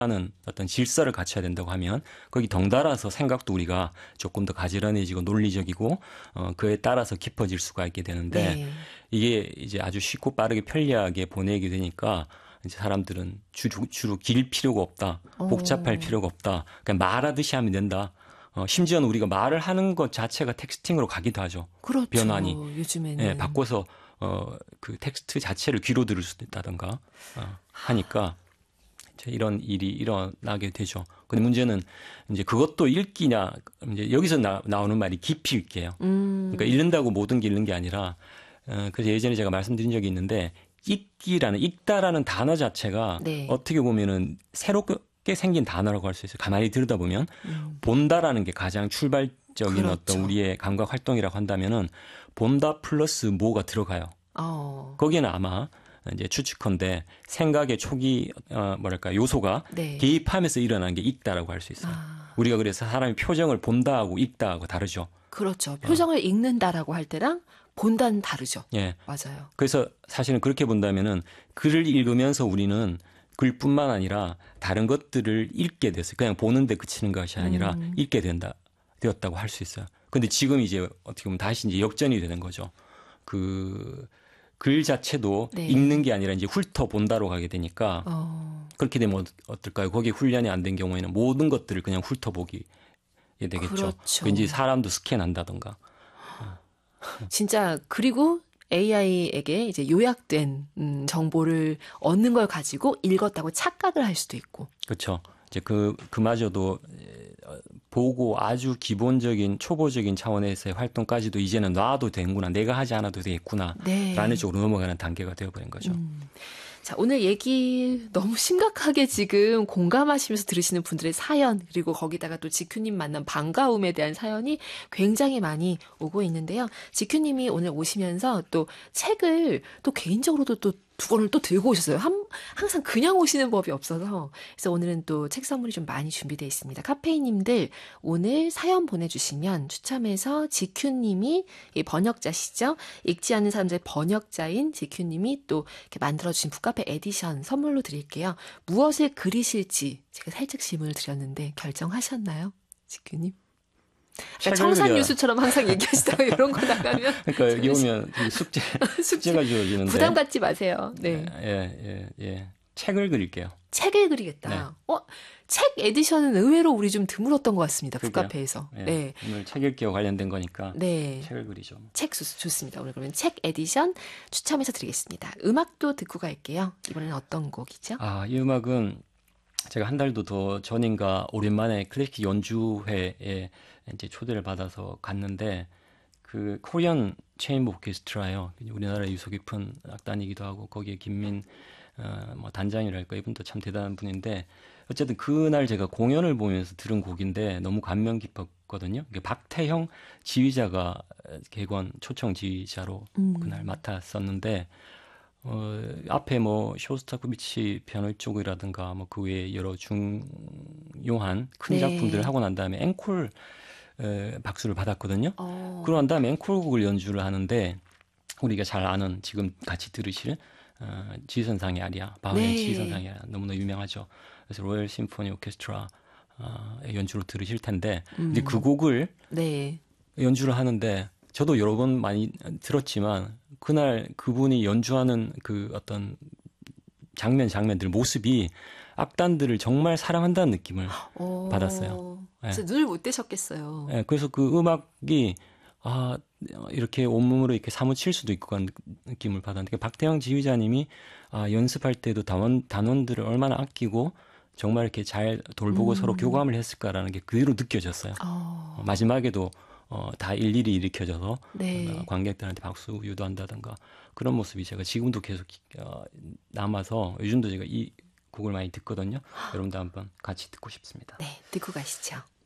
하는 어떤 질서를 갖춰야 된다고 하면 거기 덩달아서 생각도 우리가 조금 더 가지런해지고 논리적이고 그에 따라서 깊어질 수가 있게 되는데 네. 이게 이제 아주 쉽고 빠르게 편리하게 보내게 되니까 이제 사람들은 주로 길 필요가 없다. 복잡할 어, 필요가 없다. 그냥 말하듯이 하면 된다. 심지어는 우리가 말을 하는 것 자체가 텍스팅으로 가기도 하죠. 변환이. 그렇죠. 예, 요즘에는. 바꿔서 그 텍스트 자체를 귀로 들을 수도 있다든가 하니까 이런 일이 일어나게 되죠. 근데 문제는 이제 그것도 읽기냐, 이제 여기서 나오는 말이 깊이 읽기예요. 그러니까 음, 읽는다고 모든 게 읽는 게 아니라, 그래서 예전에 제가 말씀드린 적이 있는데, 읽다라는 단어 자체가 네. 어떻게 보면은 새롭게 생긴 단어라고 할 수 있어요. 가만히 들여다보면, 음, 본다라는 게 가장 출발적인 어떤 그렇죠. 우리의 감각 활동이라고 한다면은, 본다 플러스 뭐가 들어가요. 어, 거기에는 아마 이제 추측컨대 생각의 초기 뭐랄까 요소가 네. 개입하면서 일어난 게 읽다라고 할 수 있어요. 아, 우리가 그래서 사람이 표정을 본다하고 읽다하고 다르죠. 그렇죠. 어, 표정을 읽는다라고 할 때랑 본다는 다르죠. 예. 맞아요. 그래서 사실은 그렇게 본다면은 글을 읽으면서 우리는 글뿐만 아니라 다른 것들을 읽게 됐어요. 그냥 보는데 그치는 것이 아니라 음, 읽게 되었다고 할 수 있어요. 근데 지금 이제 어떻게 보면 다시 이제 역전이 되는 거죠. 그 글 자체도 읽는 네. 게 아니라 이제 훑어본다로 가게 되니까 어, 그렇게 되면 어떨까요? 거기에 훈련이 안 된 경우에는 모든 것들을 그냥 훑어보게 되겠죠. 왠지 그렇죠. 사람도 스캔한다던가. 진짜 그리고 AI에게 이제 요약된 정보를 얻는 걸 가지고 읽었다고 착각을 할 수도 있고. 그렇죠. 이제 그마저도 보고 아주 기본적인 초보적인 차원에서의 활동까지도 이제는 놔도 되는구나. 내가 하지 않아도 되겠구나. 라는 네. 쪽으로 넘어가는 단계가 되어버린 거죠. 자, 오늘 얘기 너무 심각하게 지금 공감하시면서 들으시는 분들의 사연, 그리고 거기다가 또 지큐님 만난 반가움에 대한 사연이 굉장히 많이 오고 있는데요. 지큐님이 오늘 오시면서 또 책을 또 개인적으로도 또 두 권을 또 들고 오셨어요. 항상 그냥 오시는 법이 없어서. 그래서 오늘은 또 책 선물이 좀 많이 준비되어 있습니다. 카페인님들 오늘 사연 보내주시면 추첨해서 지큐님이 이 번역자시죠? 읽지 않는 사람들의 번역자인 지큐님이 또 이렇게 만들어주신 북카페 에디션 선물로 드릴게요. 무엇을 그리실지 제가 살짝 질문을 드렸는데 결정하셨나요? 지큐님? 그러니까 책을 청산유수처럼 항상 얘기하시다가 이런 거 나가면 그러니까 여기 오면 되게 숙제 숙제가 주어지는데 부담 갖지 마세요. 네. 예. 책을 그릴게요. 책을 네. 그리겠다. 책 에디션은 의외로 우리 좀 드물었던 것 같습니다. 그러게요. 북카페에서. 예. 네. 오늘 책 읽기와 관련된 거니까 네. 책을 그리죠. 책 좋습니다. 오늘 그러면 책 에디션 추첨해서 드리겠습니다. 음악도 듣고 갈게요. 이번에는 어떤 곡이죠? 이 음악은 제가 한 달도 더 전인가 오랜만에 클래식 연주회에 이제 초대를 받아서 갔는데 그 코리안 체인버 오케스트라요. 우리나라 유서 깊은 악단이기도 하고 거기에 김민 뭐 단장이랄까 이분도 참 대단한 분인데 어쨌든 그날 제가 공연을 보면서 들은 곡인데 너무 감명 깊었거든요. 이게 박태형 지휘자가 객원 초청 지휘자로 그날 맡았었는데 앞에 뭐 쇼스타코비치 피아노 쪽이라든가 뭐 그 외에 여러 중요한 큰 작품들을 네. 하고 난 다음에 앵콜 박수를 받았거든요. 그러고 어, 난 다음에 앵콜곡을 연주를 하는데 우리가 잘 아는 지금 같이 들으실 지선상의 아리아, 바흐의 네. 지선상의 아리아 너무나 유명하죠. 그래서 로열 심포니 오케스트라 연주로 들으실 텐데 이제 그 곡을 네. 연주를 하는데 저도 여러 번 많이 들었지만 그날 그분이 연주하는 그 어떤 장면들 모습이 악단들을 정말 사랑한다는 느낌을 받았어요. 예. 진짜 눈을 못 떼셨겠어요. 예, 그래서 그 음악이 아 이렇게 온몸으로 이렇게 사무칠 수도 있고 그런 느낌을 받았는데 박태영 지휘자님이 연습할 때도 단원들을 얼마나 아끼고 정말 이렇게 잘 돌보고 서로 교감을 했을까라는 게 그대로 느껴졌어요. 마지막에도 다 일일이 일으켜져서 네. 관객들한테 박수 유도한다든가 그런 모습이 제가 지금도 계속 남아서 요즘도 제가 이 곡을 많이 듣거든요. 여러분도 한번 같이 듣고 싶습니다. 네. 듣고 가시죠.